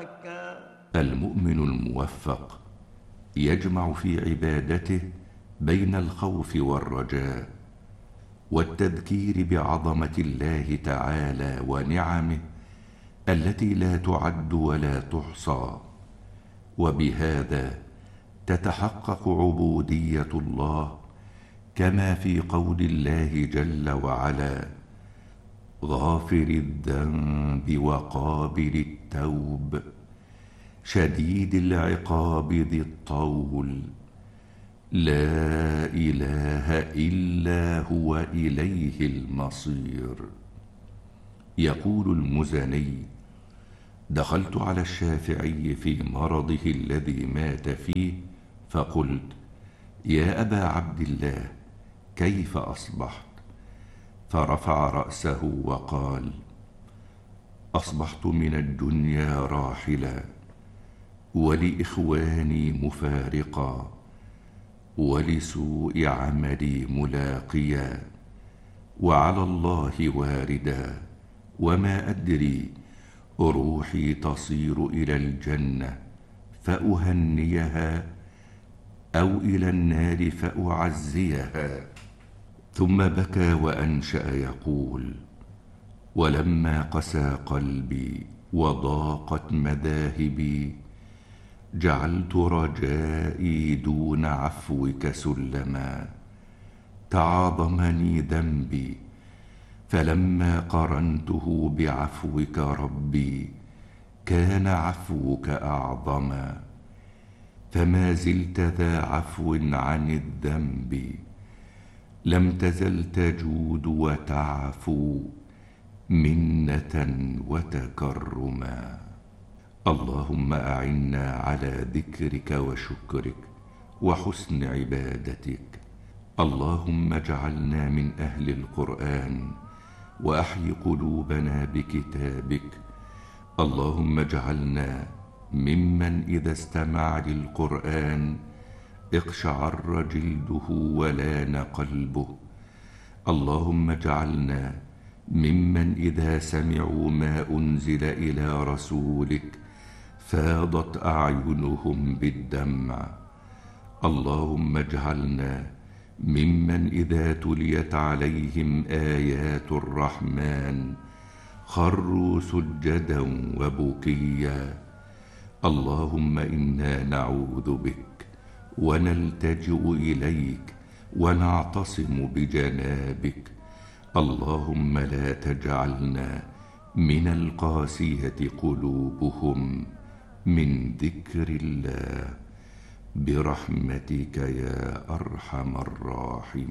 المؤمن الموفق يجمع في عبادته بين الخوف والرجاء والتذكير بعظمة الله تعالى ونعمه التي لا تعد ولا تحصى، وبهذا تتحقق عبودية الله كما في قول الله جل وعلا: غافر الذنب وقابل التوب شديد العقاب ذي الطول لا إله إلا هو إليه المصير. يقول المزني: دخلت على الشافعي في مرضه الذي مات فيه فقلت: يا أبا عبد الله، كيف أصبحت؟ فرفع رأسه وقال: أصبحت من الدنيا راحلا، ولإخواني مفارقا، ولسوء عملي ملاقيا، وعلى الله واردا، وما أدري روحي تصير إلى الجنة فأهنيها أو إلى النار فأعزيها. ثم بكى وأنشأ يقول: ولما قسى قلبي وضاقت مذاهبي جعلت رجائي دون عفوك سلما، تعاظمني ذنبي فلما قرنته بعفوك ربي كان عفوك أعظما، فما زلت ذا عفو عن الذنب لم تزل تجود وتعفو منة وتكرما. اللهم أعنا على ذكرك وشكرك وحسن عبادتك. اللهم اجعلنا من أهل القرآن وأحي قلوبنا بكتابك. اللهم اجعلنا ممن إذا استمع للقرآن اقشعر جلده ولان قلبه. اللهم اجعلنا ممن إذا سمعوا ما أنزل إلى رسولك فاضت أعينهم بالدمع. اللهم اجعلنا ممن إذا تليت عليهم آيات الرحمن خروا سجدا وبكيا. اللهم إنا نعوذ بك ونلتجئ إليك ونعتصم بجنابك. اللهم لا تجعلنا من القاسية قلوبهم من ذكر الله برحمتك يا أرحم الراحمين.